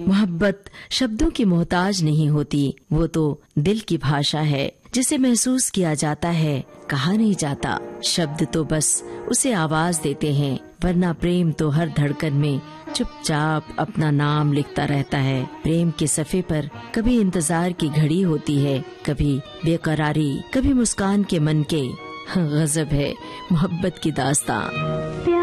मोहब्बत शब्दों की मोहताज नहीं होती, वो तो दिल की भाषा है जिसे महसूस किया जाता है, कहा नहीं जाता। शब्द तो बस उसे आवाज देते हैं, वरना प्रेम तो हर धड़कन में चुपचाप अपना नाम लिखता रहता है। प्रेम के सफ़े पर कभी इंतजार की घड़ी होती है, कभी बेकरारी, कभी मुस्कान के मन के। गजब है मोहब्बत की दास्तां।